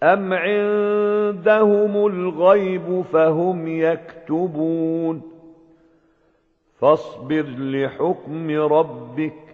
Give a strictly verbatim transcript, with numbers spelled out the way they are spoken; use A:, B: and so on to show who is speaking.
A: أَمْ عِندَهُمُ الْغَيْبُ فَهُمْ يَكْتُبُونَ فاصبر لحكم ربك